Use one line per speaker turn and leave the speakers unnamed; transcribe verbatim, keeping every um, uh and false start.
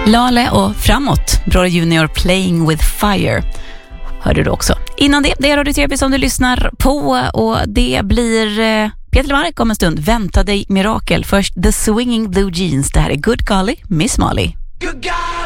Lale och Framåt, Bror Junior Playing with Fire. Hörde du också. Innan det, det är Radio T V som du lyssnar på, och det blir eh, Peter Lemark om en stund. Vänta dig mirakel. Först The Swinging Blue Jeans. Det här är Good Golly, Miss Molly.
Good golly.